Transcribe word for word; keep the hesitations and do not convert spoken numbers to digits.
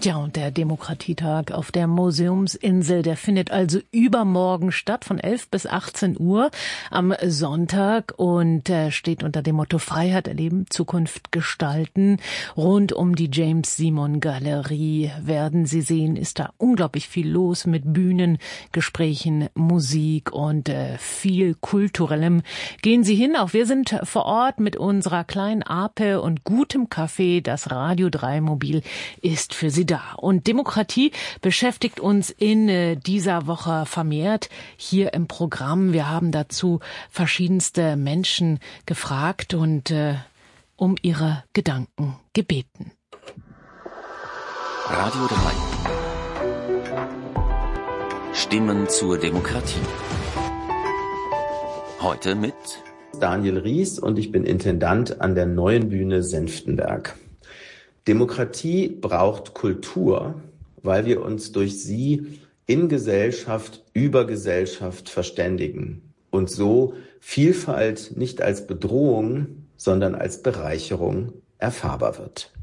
Ja, und der Demokratietag auf der Museumsinsel, der findet also übermorgen statt von elf bis achtzehn Uhr am Sonntag und äh, steht unter dem Motto Freiheit erleben, Zukunft gestalten. Rund um die James-Simon-Galerie werden Sie sehen, ist da unglaublich viel los mit Bühnen, Gesprächen, Musik und äh, viel Kulturellem. Gehen Sie hin, auch wir sind vor Ort mit unserer kleinen Ape und gutem Kaffee. Das Radio drei Mobil ist für Sie da. Und Demokratie beschäftigt uns in äh, dieser Woche vermehrt hier im Programm. Wir haben dazu verschiedenste Menschen gefragt und äh, um ihre Gedanken gebeten. Radio drei. Stimmen zur Demokratie. Heute mit Daniel Ries und ich bin Intendant an der Neuen Bühne Senftenberg. Demokratie braucht Kultur, weil wir uns durch sie in Gesellschaft über Gesellschaft verständigen und so Vielfalt nicht als Bedrohung, sondern als Bereicherung erfahrbar wird.